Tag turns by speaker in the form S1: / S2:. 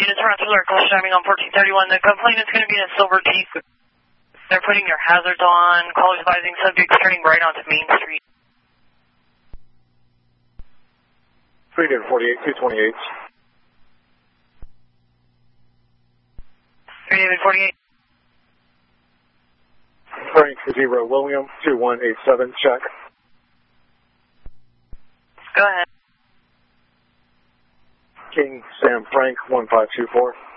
S1: Units around Circle Shining on 1431. The complainant's going to be in a Silver Jeep. They're putting your hazards on. Call advising subjects turning right onto Main Street.
S2: 3 David 48, 228.
S1: 3 David 48.
S2: Frank 0 William 2187, check.
S1: Go ahead.
S2: King Sam Frank 1524.